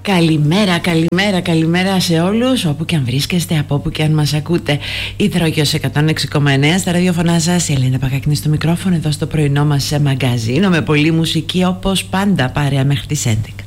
Καλημέρα, καλημέρα, καλημέρα σε όλους, όπου και αν βρίσκεστε, από όπου και αν μας ακούτε. Ηθρόγειος 106,9 στα ραδιοφωνά σας, η Ελένη Πακακνή στο μικρόφωνο, εδώ στο πρωινό μας μαγκαζίνο, με πολλή μουσική όπως πάντα, παρέα μέχρι τις 11.